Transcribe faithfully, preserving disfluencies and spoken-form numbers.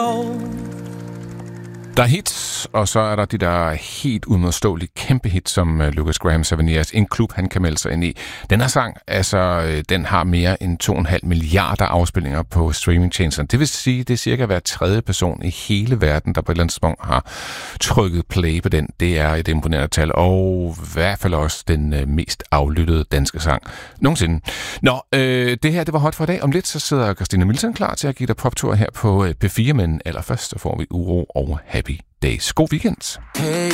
Der er hits, og så er der de der helt umodståelige kæmpe hits, som uh, Lukas Graham Savineers, en klub, han kan melde sig ind i. Den her sang, altså, uh, den har mere end to komma fem milliarder afspilninger på streamingtjenesterne. Det vil sige, det er cirka hver tredje person i hele verden, der på et eller andet tidspunkt har trykket play på den. Det er et imponerende tal, og i hvert fald også den uh, mest aflyttede danske sang nogensinde. Nå, øh, det her, det var hot for i dag. Om lidt, så sidder Christina Milton klar til at give dig poptur her på uh, P fire, men allerførst så får vi Uro og Happy Days. God weekend. Hey.